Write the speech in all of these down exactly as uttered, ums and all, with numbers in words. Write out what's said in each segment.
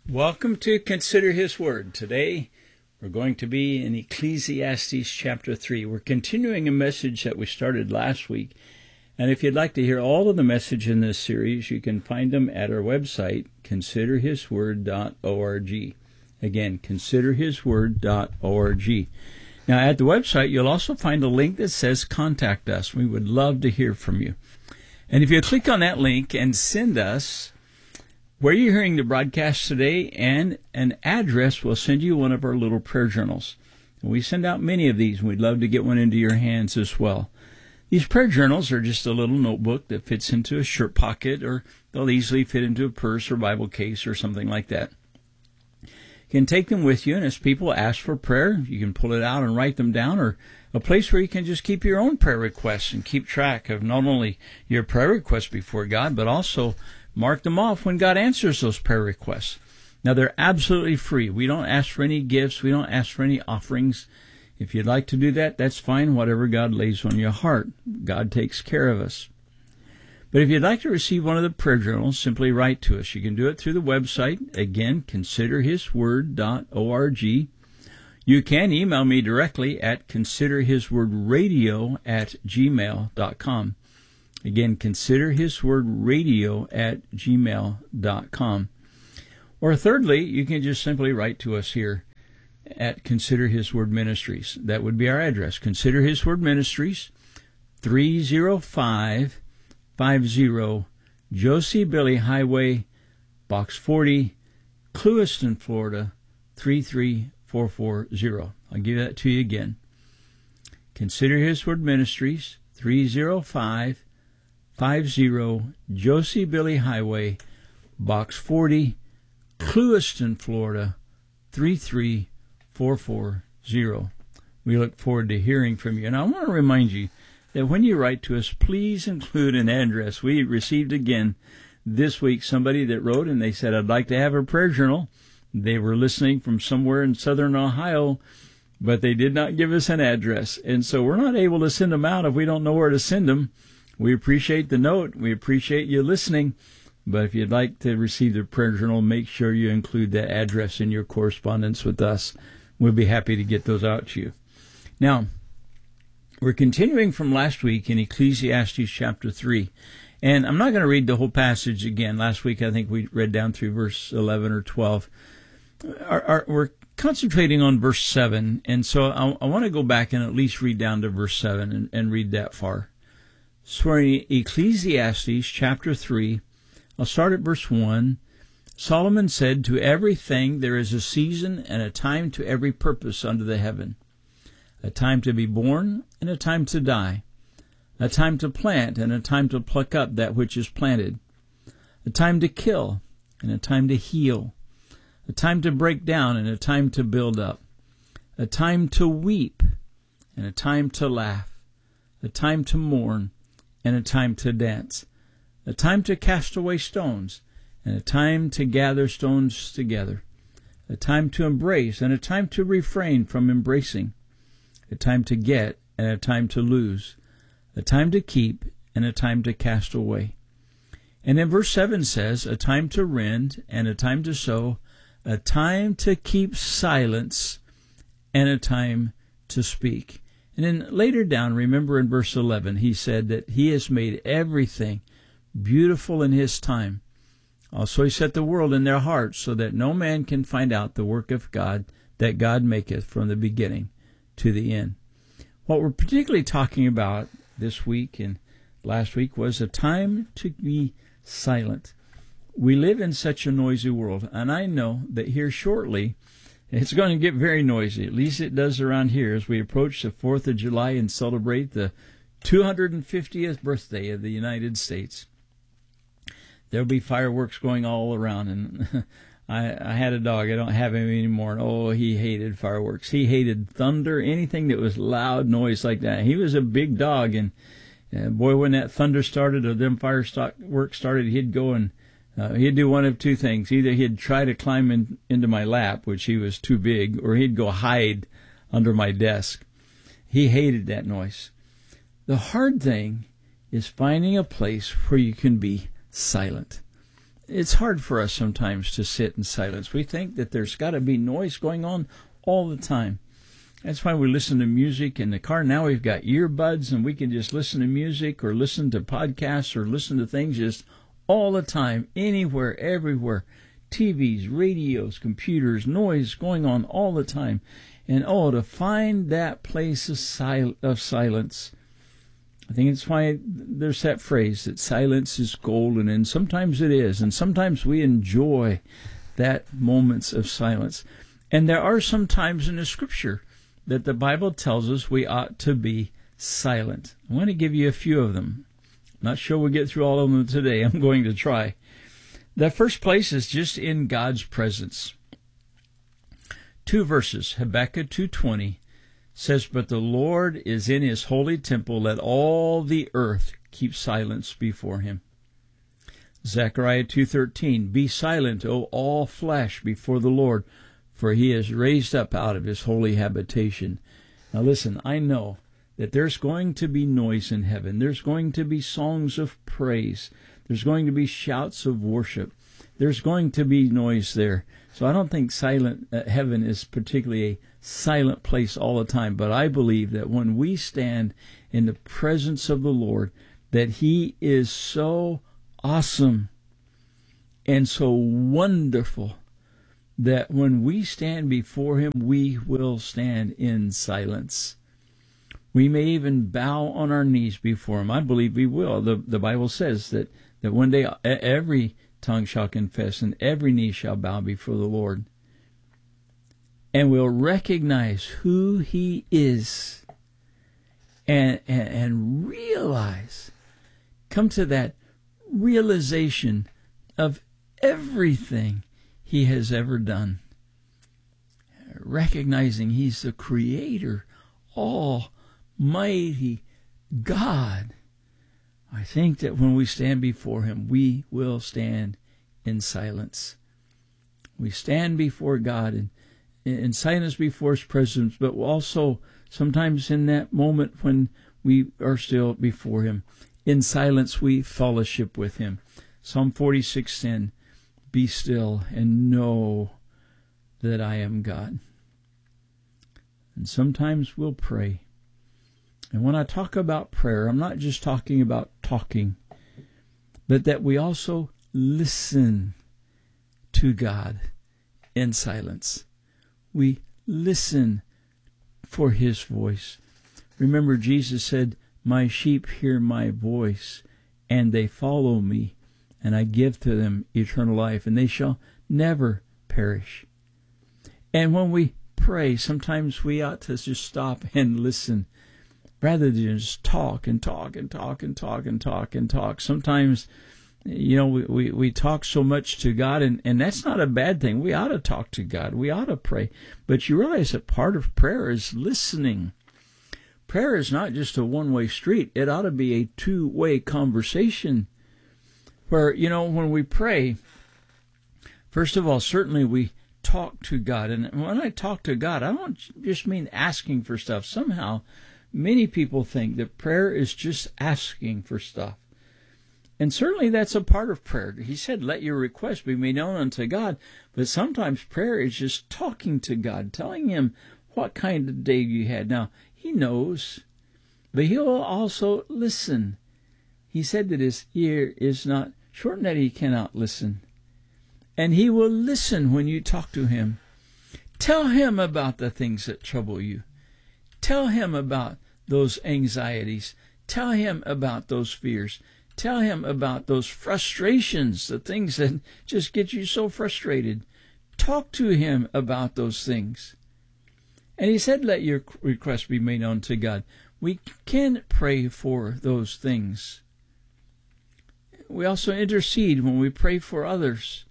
Welcome to Consider His Word. Today we're going to be in Ecclesiastes chapter three. We're continuing a message that we started last week. And if you'd like to hear all of the message in this series, you can find them at our website, consider his word dot org. Again, consider his word dot org. Now, at the website, you'll also find a link that says Contact Us. We would love to hear from you. And if you click on that link and send us where you're hearing the broadcast today and an address, we'll send you one of our little prayer journals. And we send out many of these, and we'd love to get one into your hands as well. These prayer journals are just a little notebook that fits into a shirt pocket, or they'll easily fit into a purse or Bible case or something like that. You can take them with you, and as people ask for prayer, you can pull it out and write them down, or a place where you can just keep your own prayer requests and keep track of not only your prayer requests before God, but also mark them off when God answers those prayer requests. Now, they're absolutely free. We don't ask for any gifts. We don't ask for any offerings. If you'd like to do that, that's fine. Whatever God lays on your heart, God takes care of us. But if you'd like to receive one of the prayer journals, simply write to us. You can do it through the website. Again, consider his word dot org. You can email me directly at consider his word radio at gmail dot com. Again, consider his word radio at gmail dot com. Or thirdly, you can just simply write to us here at Consider His Word Ministries. That would be our address. Consider His Word Ministries, three oh five fifty Josie Billie Highway, Box forty, Clewiston, Florida, three three four four zero. I'll give that to you again. Consider His Word Ministries, three oh five fifty Josie Billie Highway, Box forty, Clewiston, Florida, three three four four zero. We look forward to hearing from you. And I want to remind you that when you write to us, please include an address. We received again this week somebody that wrote and they said, I'd like to have a prayer journal. They were listening from somewhere in southern Ohio, but they did not give us an address. And so we're not able to send them out if we don't know where to send them. We appreciate the note. We appreciate you listening. But if you'd like to receive the prayer journal, make sure you include that address in your correspondence with us. We'll be happy to get those out to you. Now, we're continuing from last week in Ecclesiastes chapter three. And I'm not going to read the whole passage again. Last week, I think we read down through verse eleven or twelve. Our, our, we're concentrating on verse seven. And so I, I want to go back and at least read down to verse seven and, and read that far. So in Ecclesiastes chapter three, I'll start at verse one. Solomon said, to everything there is a season and a time to every purpose under the heaven, a time to be born and a time to die, a time to plant and a time to pluck up that which is planted, a time to kill and a time to heal, a time to break down and a time to build up, a time to weep and a time to laugh, a time to mourn and a time to dance, a time to cast away stones, and a time to gather stones together, a time to embrace, and a time to refrain from embracing, a time to get, and a time to lose, a time to keep, and a time to cast away. And then verse seven says, a time to rend, and a time to sow, a time to keep silence, and a time to speak. And then later down, remember in verse eleven, he said that he has made everything beautiful in his time. Also he set the world in their hearts, so that no man can find out the work of God that God maketh from the beginning to the end. What we're particularly talking about this week and last week was a time to be silent. We live in such a noisy world, and I know that here shortly it's going to get very noisy. At least it does around here as we approach the fourth of July and celebrate the two hundred fiftieth birthday of the United States. There'll be fireworks going all around, and I, I had a dog. I don't have him anymore. And oh, he hated fireworks. He hated thunder, anything that was loud noise like that. He was a big dog, and uh, boy, when that thunder started or them fireworks started, he'd go and uh, he'd do one of two things. Either he'd try to climb in, into my lap, which he was too big, or he'd go hide under my desk. He hated that noise. The hard thing is finding a place where you can be silent. it's hard for us sometimes to sit in silence. We think that there's got to be noise going on all the time. That's why we listen to music in the car. Now we've got earbuds, and we can just listen to music or listen to podcasts or listen to things just all the time, anywhere, everywhere. T Vs, radios, computers, noise going on all the time. And oh, to find that place of, sil- of silence. I think it's why there's that phrase that silence is golden, and sometimes it is, and sometimes we enjoy that moments of silence. And there are some times in the Scripture that the Bible tells us we ought to be silent. I want to give you a few of them. I'm not sure we'll get through all of them today. I'm going to try. The first place is just in God's presence. Two verses, Habakkuk two twenty says, "But the Lord is in his holy temple, let all the earth keep silence before him." Zechariah two thirteen, "Be silent, O all flesh, before the Lord, for he is raised up out of his holy habitation." Now listen, I know that there's going to be noise in heaven. There's going to be songs of praise. There's going to be shouts of worship. There's going to be noise there. So I don't think silent uh, heaven is particularly a silent place all the time. But I believe that when we stand in the presence of the Lord, that he is so awesome and so wonderful that when we stand before him, we will stand in silence. We may even bow on our knees before him. I believe we will. The, the Bible says that, that one day every tongue shall confess and every knee shall bow before the Lord. And we'll recognize who he is and, and, and realize, come to that realization of everything he has ever done. Recognizing he's the creator, almighty God. I think that when we stand before him, we will stand in silence. We stand before God in, in silence before his presence, but also sometimes in that moment when we are still before him, in silence we fellowship with him. Psalm forty-six ten, "Be still and know that I am God." And sometimes we'll pray. And when I talk about prayer, I'm not just talking about talking, but that we also listen to God in silence. We listen for his voice. Remember, Jesus said, "My sheep hear my voice, and they follow me, and I give to them eternal life, and they shall never perish." And when we pray, sometimes we ought to just stop and listen, rather than just talk and talk and talk and talk and talk and talk. Sometimes, you know, we, we, we talk so much to God, and, and that's not a bad thing. We ought to talk to God. We ought to pray. But you realize that part of prayer is listening. Prayer is not just a one-way street. It ought to be a two-way conversation where, you know, when we pray, first of all, certainly we talk to God. And when I talk to God, I don't just mean asking for stuff. Somehow, many people think that prayer is just asking for stuff. And certainly that's a part of prayer. He said, "Let your requests be made known unto God." But sometimes prayer is just talking to God, telling him what kind of day you had. Now, he knows, but he'll also listen. He said that his ear is not shortened, that he cannot listen. And he will listen when you talk to him. Tell him about the things that trouble you. Tell him about those anxieties. Tell him about those fears. Tell him about those frustrations, the things that just get you so frustrated. Talk to him about those things. And he said, "Let your requests be made known to God." We can pray for those things. We also intercede when we pray for others.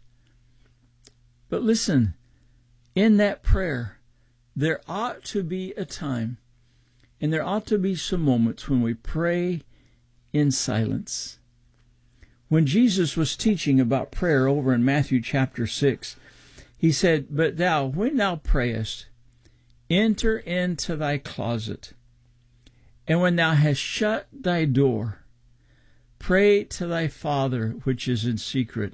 But listen, in that prayer, there ought to be a time, and there ought to be some moments when we pray in silence. When Jesus was teaching about prayer over in Matthew chapter six, he said, "But thou, when thou prayest, enter into thy closet, and when thou hast shut thy door, pray to thy Father which is in secret,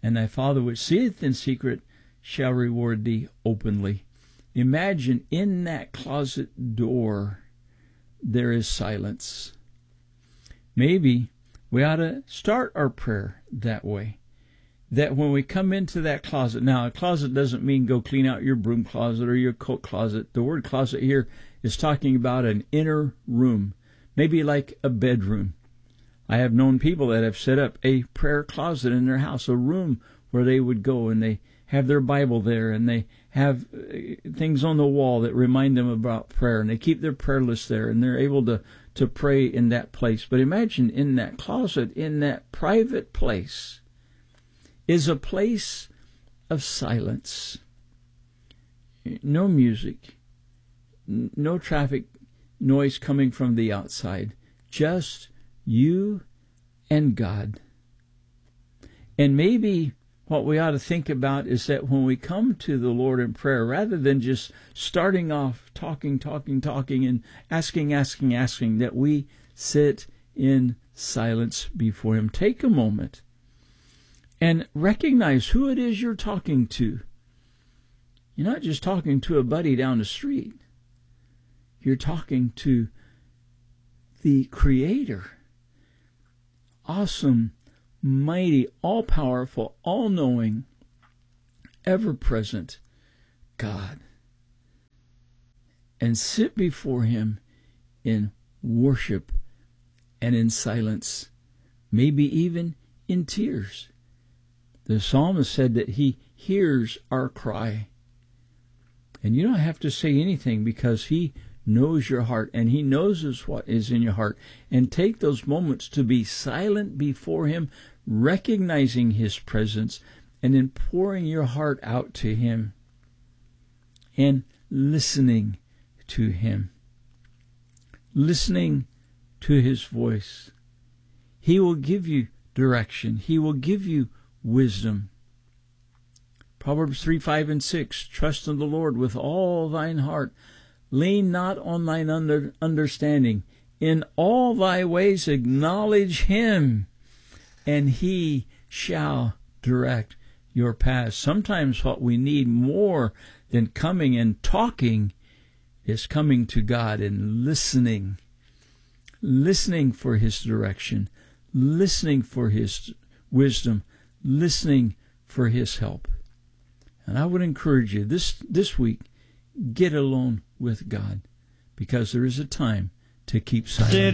and thy Father which seeth in secret shall reward thee openly. Imagine in that closet door there is silence. Maybe we ought to start our prayer that way. That when we come into that closet, now a closet doesn't mean go clean out your broom closet or your coat closet. The word closet here is talking about an inner room, maybe like a bedroom. I have known people that have set up a prayer closet in their house, a room where they would go and they have their Bible there and they have things on the wall that remind them about prayer, and they keep their prayer list there and they're able to, to pray in that place. But imagine in that closet, in that private place, is a place of silence. No music, no traffic noise coming from the outside, just you and God. And maybe what we ought to think about is that when we come to the Lord in prayer, rather than just starting off talking, talking, talking, and asking, asking, asking, that we sit in silence before Him. Take a moment and recognize who it is you're talking to. You're not just talking to a buddy down the street. You're talking to the Creator. Awesome, mighty, all-powerful, all-knowing, ever-present God. And sit before Him in worship and in silence, maybe even in tears. The psalmist said that He hears our cry. And you don't have to say anything because He knows your heart and He knows what is in your heart. And take those moments to be silent before Him, recognizing His presence, and then pouring your heart out to Him and listening to Him. Listening to His voice. He will give you direction. He will give you wisdom. Proverbs three, five, and six. Trust in the Lord with all thine heart. Lean not on thine under understanding. In all thy ways acknowledge Him, and He shall direct your paths. Sometimes what we need more than coming and talking is coming to God and listening. Listening for His direction. Listening for His wisdom. Listening for His help. And I would encourage you this, this week, get alone with God, because there is a time to keep silent.